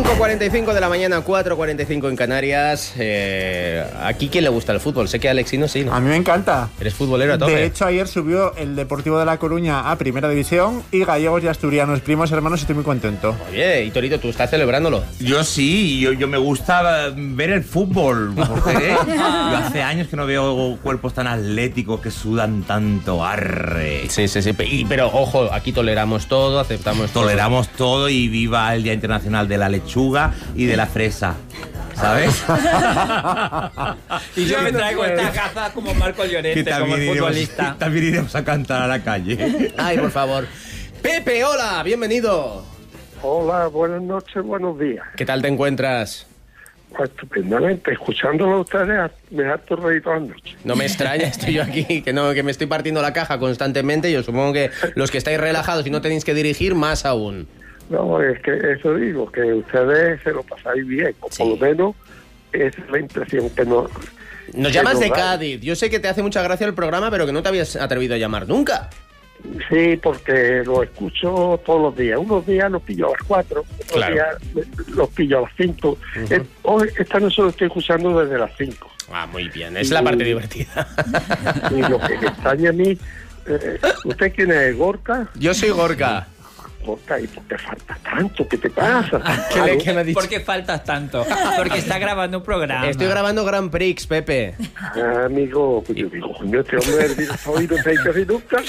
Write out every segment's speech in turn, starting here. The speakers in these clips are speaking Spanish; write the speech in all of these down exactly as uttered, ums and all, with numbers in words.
cinco cuarenta y cinco de la mañana, cuatro cuarenta y cinco en Canarias. Eh, ¿Aquí quién le gusta el fútbol? Sé que a Alexino sí, ¿no? A mí me encanta. Eres futbolero a tope. De hecho, ayer subió el Deportivo de La Coruña a Primera División y gallegos y asturianos, primos hermanos, estoy muy contento. Oye, y Torito, ¿tú estás celebrándolo? Yo sí, yo, yo me gusta ver el fútbol. Porque, ¿eh? Yo hace años que no veo cuerpos tan atléticos que sudan tanto, arre. Sí, sí, sí. Y, pero ojo, aquí toleramos todo, aceptamos todo. Toleramos todo y viva el Día Internacional de la Lechuga y de la fresa, ¿sabes? Y yo me traigo esta gaza como Marco Llorente, como el futbolista. Iremos, también iremos a cantar a la calle. Ay, por favor. Pepe, hola, bienvenido. Hola, buenas noches, buenos días. ¿Qué tal te encuentras? Pues estupendamente, escuchándolo a ustedes me harto reír todas las noches. No me extraña, estoy yo aquí, que no, que me estoy partiendo la caja constantemente. Yo supongo que los que estáis relajados y no tenéis que dirigir, más aún. No, es que eso digo, que ustedes se lo pasáis bien, o Sí. por lo menos esa es la impresión que no... Nos que llamas nos de da. Cádiz. Yo sé que te hace mucha gracia el programa, pero que no te habías atrevido a llamar nunca. Sí, porque lo escucho todos los días. Unos días los pillo a las cuatro, otros Claro. días los pillo a las cinco. Eh, Hoy, esta noche lo estoy escuchando desde las cinco. Ah, muy bien, es la parte divertida. Y lo que me extraña a mí... Eh, ¿Usted quién es, Gorka? Yo soy Gorka. Gorka, ¿y por qué falta tanto? ¿Qué te pasa? ¿Qué le- qué me ha dicho? ¿Por qué faltas tanto? Porque está grabando un programa. Estoy grabando Grand Prix, Pepe. Ah, amigo, pues yo digo, coño, este hombre del dinosaurio no se ha hecho así nunca.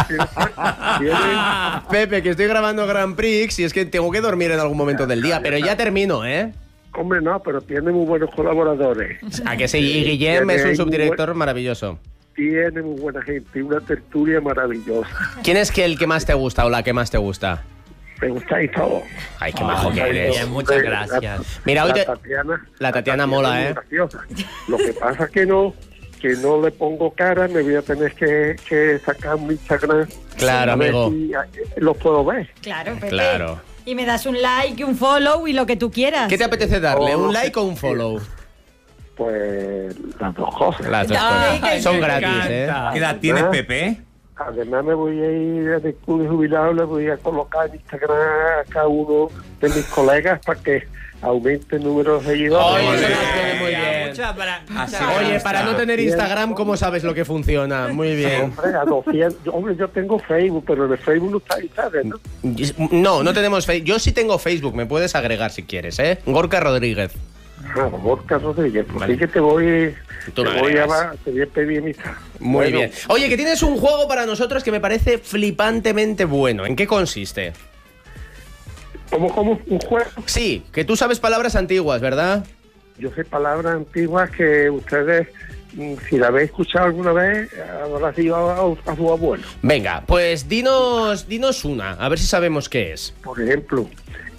Tiene- Pepe, que estoy grabando Grand Prix y es que tengo que dormir en algún momento del día, pero ya termino, ¿eh? Hombre, no, pero tiene muy buenos colaboradores. A que sí, y Guillem es un Tiene subdirector muy maravilloso. Tiene muy buena gente y una tertulia maravillosa. ¿Quién es que el que más te gusta o la que más te gusta? Me gustáis todos. Ay, qué majo que eres. Bien, muchas gracias. Mira, hoy La te- Tatiana, la Tatiana mola, es ¿eh? muy graciosa. Lo que pasa es que no, que no le pongo cara, me voy a tener que, que sacar mi Instagram. Claro, a ver amigo. si, eh, los puedo ver. Claro, Pepe. Claro. Y me das un like, un follow y lo que tú quieras. ¿Qué te apetece darle? Oh, ¿Un like o un follow? Pues las dos cosas. Las dos Ay, cosas. que Son me gratis, ¿eh? encanta. ¿Qué edad tienes, Ah. Pepe? Además me voy a ir al club de jubilados, le voy a colocar en Instagram a cada uno de mis colegas para que aumente el número de seguidores. Oye, Muy eso bien. nos viene muy bien. Muchas para- muchas Así. Oye, gracias. para no tener Instagram, ¿cómo sabes lo que funciona? Muy bien. Hombre, a doscientos. Yo, hombre, yo tengo Facebook, pero el de Facebook no está ahí, ¿sabes? ¿no? No, no tenemos Facebook. Yo sí tengo Facebook, me puedes agregar si quieres, ¿eh? Gorka Rodríguez. Ah, Borja Rodríguez, pues Vale. sí que te voy, Tú te me voy a, agregas. te voy a pedir amistad. Muy Bueno, bien. Oye, que tienes un juego para nosotros que me parece flipantemente bueno. ¿En qué consiste? ¿Cómo, cómo? ¿Un juego? Sí, que tú sabes palabras antiguas, ¿verdad? Yo sé palabras antiguas que ustedes, mm, si la habéis escuchado alguna vez, habrá sido a, a su abuelo. Venga, pues dinos, dinos una, a ver si sabemos qué es. Por ejemplo,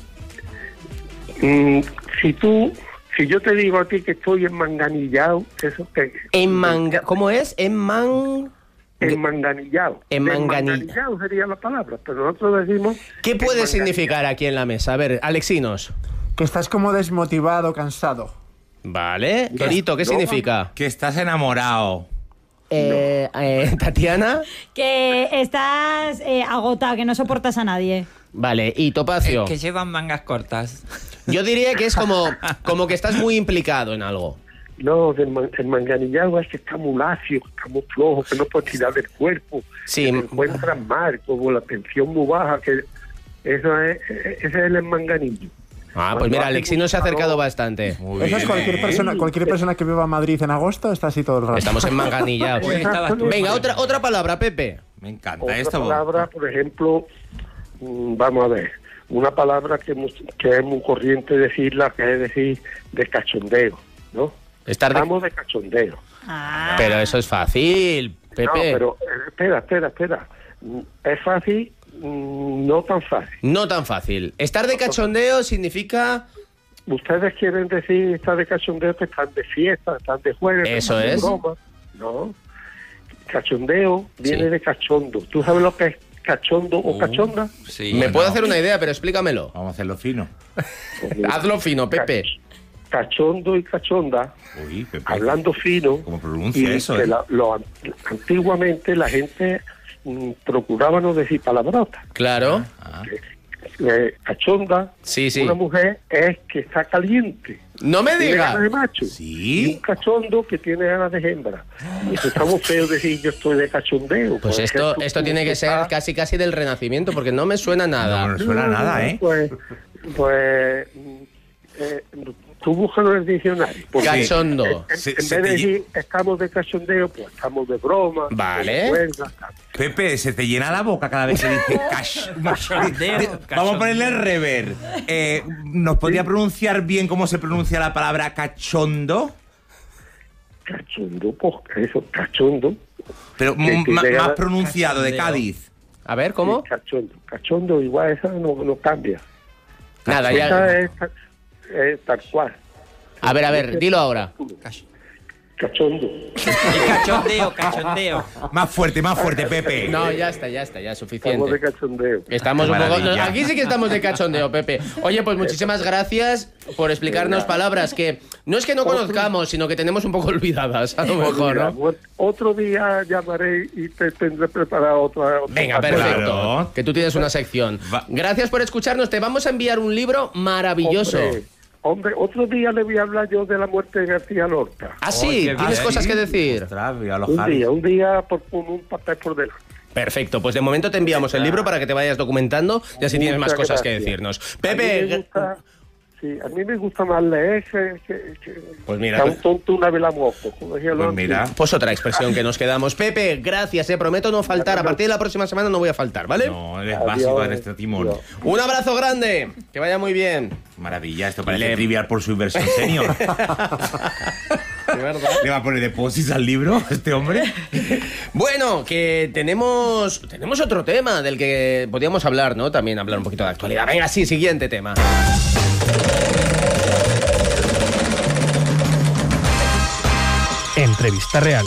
mm, si tú, si yo te digo a ti que estoy enmanganillado, eso que En manga, ¿cómo es? En man... enmanganillado. Enmangani- Enmanganillado sería la palabra, pero nosotros decimos. ¿Qué puede enmanganillado. significar aquí en la mesa? A ver, Alexinos. Que estás como desmotivado, cansado. Vale. Torito, ¿qué No, significa? Que estás enamorado. Eh, eh, Tatiana. Que estás eh, agotado, que no soportas a nadie. Vale, y Topacio. Que llevan mangas cortas. Yo diría que es como, como que estás muy implicado en algo. No, del man- el manganillado es que está muy lacio, que está muy flojo, que no puede tirar del cuerpo. Sí. Que se encuentra mal, como la tensión muy baja, que eso es, ese es el manganillo. Ah, pues mira, Alexinos se ha acercado bastante. Muy Eso es bien, cualquier ¿eh? persona, cualquier persona que viva en Madrid en agosto está así todo el rato. Estamos enmanganillados. Hoy estabas tú. Venga, otra, otra palabra, Pepe. Me encanta Otra esto. palabra, por ejemplo, mm, vamos a ver, una palabra que, mu- que es muy corriente decirla, que es decir de cachondeo, ¿no? Estar de... Estamos de cachondeo. Ah. Pero eso es fácil, Pepe. No, pero eh, espera, espera, espera. Mm, Es fácil, mm, no tan fácil. No tan fácil. Estar de cachondeo significa... Ustedes quieren decir estar de cachondeo que están de fiesta, están de juego, que Eso están de es. broma. No. Cachondeo viene Sí. de cachondo. ¿Tú sabes lo que es cachondo o Oh. cachonda? Sí, Me Bueno. puedo hacer una idea, pero explícamelo. Vamos a hacerlo fino. Hazlo fino, Pepe. Cachondo y cachonda, Uy, Pepe. hablando fino. ¿Cómo pronuncia y eso, que eh? la- lo an- antiguamente la gente mm, procuraba no decir palabrotas. Claro. Ah, eh, cachonda, Sí, sí. una mujer es que está caliente. No me Tiene digas. ganas de macho. Sí. Y un cachondo que tiene ganas de hembra. Y eso está muy feo decir yo estoy de cachondeo. Pues esto, ejemplo, esto tú tiene que ser estás- casi casi del Renacimiento, porque no me suena nada. No, no suena nada, ¿eh? Pues, pues eh, tú búscalo en el diccionario. porque Cachondo. En, Se- en se vez de te decir estamos de cachondeo, pues estamos de broma. Vale. de vergüenza, tal. Pepe, se te llena la boca cada vez que dices cash. Cachondeo, De- Vamos a ponerle el rever. Eh, ¿Nos podría pronunciar bien cómo se pronuncia la palabra cachondo? Cachondo, pues eso, cachondo. Pero Que- m- que ma- llega- más pronunciado, de Cachondeo. Cádiz. A ver, ¿cómo? Sí, cachondo. Cachondo, igual esa no, no cambia. Nada, Esa ya. es ta- eh, tal cual. A ver, a ver, dilo ahora. Cachondo. El cachondeo, cachondeo. Más fuerte, más fuerte, Pepe. No, ya está, ya está, ya es Estamos de suficiente. cachondeo. Estamos un poco. Maravilla. Aquí sí que estamos de cachondeo, Pepe. Oye, pues muchísimas gracias por explicarnos palabras que no es que no conozcamos, sino que tenemos un poco olvidadas, a lo mejor, Mira, ¿no? bueno, otro día llamaré y te tendré preparado otra. otra Venga, parte. perfecto. Claro. Que tú tienes una sección. Va. Gracias por escucharnos. Te vamos a enviar un libro maravilloso. Hombre, hombre, otro día le voy a hablar yo de la muerte de García Lorca. Ah, Oh, sí, qué tienes bien. cosas que decir. Ostras, voy a Un alojar. día, un día por, con un papel por delante. Perfecto, pues de momento te enviamos el libro para que te vayas documentando y así tienes más Muchas cosas que gracias. decirnos. A mí Pepe, me gusta, sí, a mí me gusta más leer que, que, que- Pues mira, que a pues- un tonto una vela moco, como decía Pues Lorca. mira. pues otra expresión que nos quedamos. Pepe, gracias, eh, prometo no faltar. A partir de la próxima semana no voy a faltar, ¿vale? No, eres Adiós. básico en este timón. Adiós. Un abrazo grande, que vaya muy bien. Maravilla, esto parece Le- trivial por su inversión senior. De verdad. ¿Le va a poner depósitos al libro este hombre? Bueno, que tenemos tenemos otro tema del que podríamos hablar, ¿no? También hablar un poquito de actualidad. Venga, sí, siguiente tema. Entrevista real.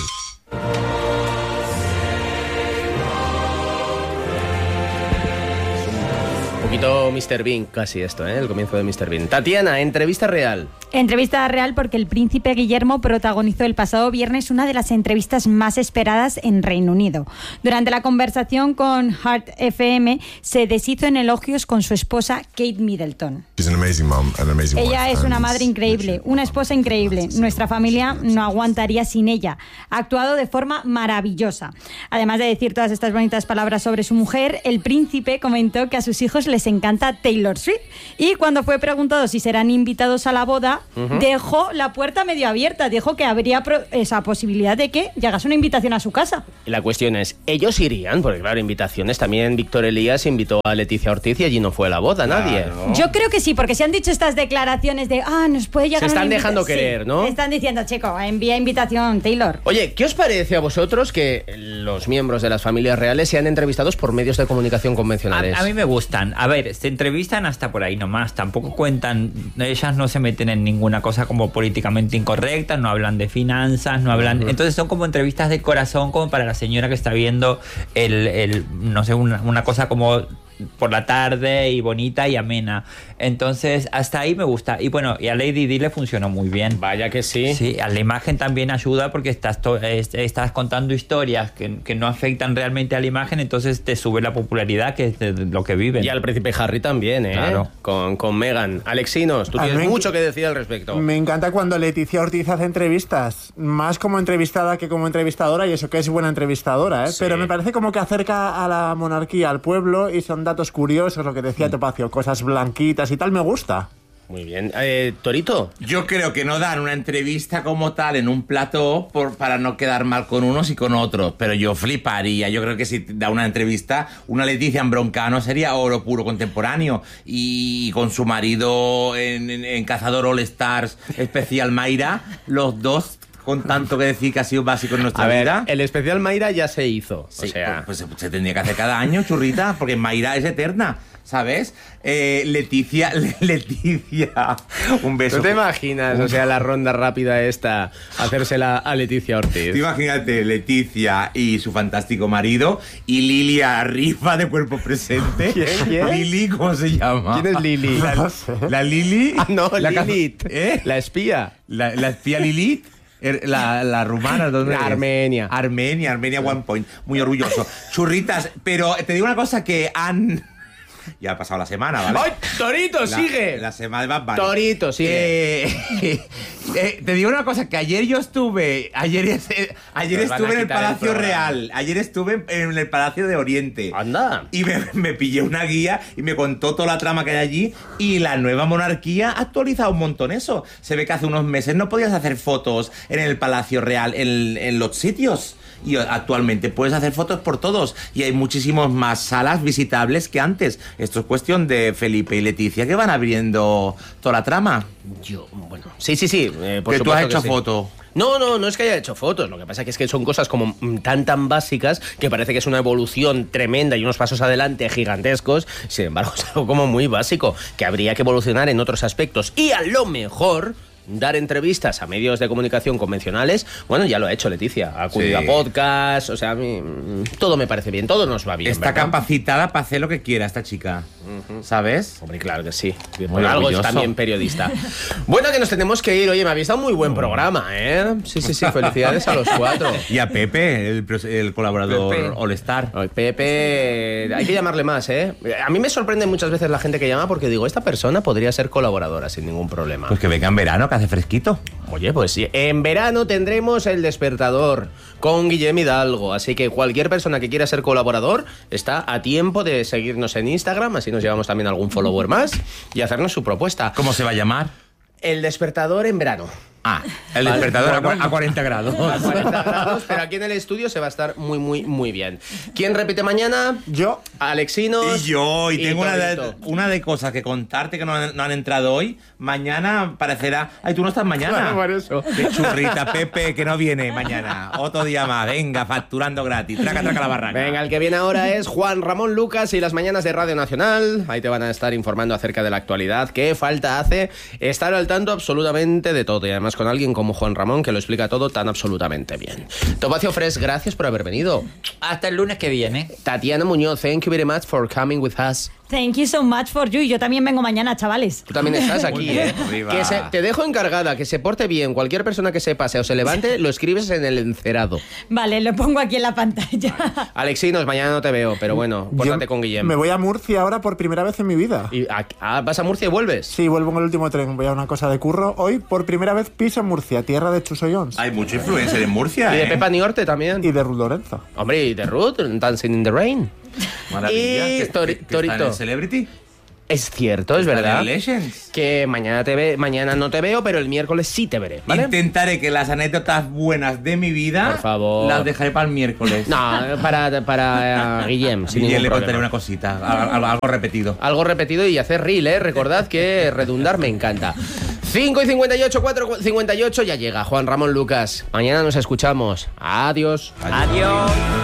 Un poquito míster Bean, casi esto, ¿eh? El comienzo de míster Bean. Tatiana, entrevista real. Entrevista real porque el príncipe Guillermo protagonizó el pasado viernes una de las entrevistas más esperadas en Reino Unido. Durante la conversación con Heart F M se deshizo en elogios con su esposa Kate Middleton. She's an amazing mom, an amazing Ella wife, es una and madre increíble, una esposa increíble. Nuestra familia no aguantaría sin ella. Ha actuado de forma maravillosa. Además de decir todas estas bonitas palabras sobre su mujer, el príncipe comentó que a sus hijos les encanta Taylor Swift y cuando fue preguntado si serán invitados a la boda, dejó la puerta medio abierta. Dijo que habría pro- esa posibilidad de que llegase una invitación a su casa. Y la cuestión es, ¿ellos irían? Porque claro, invitaciones. También Víctor Elías invitó a Leticia Ortiz y allí no fue a la boda nadie. Claro. Yo creo que sí, porque se han dicho estas declaraciones de, ah, nos puede llegar Se están una invita-". dejando Sí, querer, ¿no? Están diciendo, chico, envía invitación, Taylor. Oye, ¿qué os parece a vosotros que los miembros de las familias reales sean entrevistados por medios de comunicación convencionales? A, a mí me gustan. A ver, se entrevistan hasta por ahí nomás. Tampoco cuentan. Ellas no se meten en ninguna cosa como políticamente incorrecta. No hablan de finanzas. No hablan. Entonces son como entrevistas de corazón, como para la señora que está viendo el, el no sé, una, una cosa como por la tarde y bonita y amena. Entonces, hasta ahí me gusta. Y bueno, y a Lady Di le funcionó muy bien. Vaya que sí. Sí, a la imagen también ayuda porque estás, to- es- estás contando historias que, que no afectan realmente a la imagen, entonces te sube la popularidad, que es de lo que viven. Y al príncipe Harry también, ¿eh? Claro. Con, con Meghan. Alexinos, tú A tienes mí me- mucho que decir al respecto. Me encanta cuando Leticia Ortiz hace entrevistas, más como entrevistada que como entrevistadora, y eso que es buena entrevistadora, ¿eh? Sí. Pero me parece como que acerca a la monarquía, al pueblo, y son datos curiosos, lo que decía Topacio, cosas blanquitas y tal, me gusta. Muy bien. Eh, Torito. Yo creo que no dan una entrevista como tal en un plató por, para no quedar mal con unos y con otros, pero yo fliparía. Yo creo que si da una entrevista, una Leticia en Broncano sería oro puro contemporáneo, y con su marido en, en- en Cazador All Stars especial Mayra, los dos con tanto que decir que ha sido básico en nuestra A ver, vida. el especial Mayra ya se hizo. Sí, o sea, pues, pues se tendría que hacer cada año, churrita, porque Mayra es eterna, ¿sabes? Eh, Leticia, Leticia, un beso. ¿tú te imaginas, o sea, la ronda rápida esta, hacérsela a Leticia Ortiz? Tú imagínate Leticia y su fantástico marido y Lili arriba de cuerpo presente. ¿Quién, quién? Lili, ¿cómo se llama? ¿Quién es Lili? La, No sé. la Lili. Ah, no, la ca- Lilith. ¿Eh? La espía. La, la espía Lilith. Er- La, la rumana, ¿dónde La es? Armenia. Armenia, Armenia One Point. Muy orgulloso. Churritas, pero te digo una cosa que han... Ya ha pasado la semana, ¿vale? ¡Ay, Torito, La- sigue! La semana de Bad Bunny. Torito, sigue. Eh, eh, te digo una cosa, que ayer yo estuve, ayer, eh, ayer Nos van estuve a en el quitar el Palacio programa. Real, ayer estuve en el Palacio de Oriente. Anda. Y me, me pillé una guía y me contó toda la trama que hay allí, y la nueva monarquía ha actualizado un montón eso. Se ve que hace unos meses no podías hacer fotos en el Palacio Real, en, en los sitios. Y actualmente puedes hacer fotos por todos y hay muchísimas más salas visitables que antes. Esto es cuestión de Felipe y Leticia, que van abriendo toda la trama. Yo, bueno. Sí, sí, sí. eh, por Que tú has supuesto hecho sí. foto. No, no, no es que haya hecho fotos. Lo que pasa que es que son cosas como mm, tan, tan básicas que parece que es una evolución tremenda y unos pasos adelante gigantescos. Sin embargo, es algo como muy básico que habría que evolucionar en otros aspectos. Y a lo mejor dar entrevistas a medios de comunicación convencionales, bueno, ya lo ha hecho Leticia. Ha acudido Sí. a podcast, o sea, a mí mm, todo me parece bien, todo nos va bien. Está ¿verdad? capacitada para hacer lo que quiera esta chica. ¿Sabes? Hombre, claro que sí. Muy Por algo es orgulloso. también periodista. Bueno, que nos tenemos que ir. Oye, me habéis dado muy buen programa, ¿eh? Sí, sí, sí. Felicidades a los cuatro. Y a Pepe, el, pres- el colaborador Pepe. All Star. Ay, Pepe, hay que llamarle más, ¿eh? A mí me sorprende muchas veces la gente que llama porque digo, esta persona podría ser colaboradora sin ningún problema. Pues que venga en verano, que hace fresquito. Oye, pues sí, en verano tendremos El Despertador con Guillem Hidalgo, así que cualquier persona que quiera ser colaborador está a tiempo de seguirnos en Instagram, así nos llevamos también algún follower más y hacernos su propuesta. ¿Cómo se va a llamar? El Despertador en verano. Ah, el Vale, despertador a bueno. cua- a cuarenta grados. A cuarenta grados, pero aquí en el estudio se va a estar muy, muy, muy bien. ¿Quién repite mañana? Yo. Alexinos. Y yo, y tengo una de, Torito. una de cosas que contarte que no han, no han entrado hoy. Mañana parecerá. Ay, tú no estás mañana. Claro, por eso. Qué churrita, Pepe, que no viene mañana. Otro día más, venga, facturando gratis. Traca, traca la barraca. Venga, el que viene ahora es Juan Ramón Lucas y las mañanas de Radio Nacional. Ahí te van a estar informando acerca de la actualidad. ¿Qué falta hace estar al tanto absolutamente de todo? Y además con alguien como Juan Ramón que lo explica todo tan absolutamente bien. Topacio Fresh, gracias por haber venido. Hasta el lunes que viene. Tatiana Muñoz, thank you very much for coming with us. Thank you so much for you. Yo también vengo mañana, chavales. Tú también estás aquí, Muy bien, ¿eh? arriba. Que se- te dejo encargada, que se porte bien. Cualquier persona que se pase o se levante, lo escribes en el encerado. Vale, lo pongo aquí en la pantalla. Alexinos, mañana no te veo, pero bueno, pórtate Yo con Guillem. Me voy a Murcia ahora por primera vez en mi vida. Y, ah, ah, ¿vas a Murcia y vuelves? Sí, vuelvo en el último tren. Voy a una cosa de curro. Hoy, por primera vez, piso en Murcia, tierra de Chuso Jones. Hay mucho influencer en Murcia, Y de ¿eh? Pepa Niorte también. Y de Ruth Lorenzo. Hombre, y de Ruth, Dancing in the Rain. Maravilla. Y que- Tori- que- que está en Torito. el Celebrity. Es cierto, es Está en verdad. el Legends. Que mañana te ve, mañana no te veo, pero el miércoles sí te veré, ¿vale? Intentaré que las anécdotas buenas de mi vida Por favor. las dejaré para el miércoles. No, para, para eh, Guillem, sin Y ningún le contaré problema. una cosita, algo, algo repetido. Algo repetido y hacer reel, ¿eh? Recordad que redundar me encanta. cinco y cincuenta y ocho, cuatro y cincuenta y ocho, ya llega Juan Ramón Lucas. Mañana nos escuchamos. Adiós. Adiós.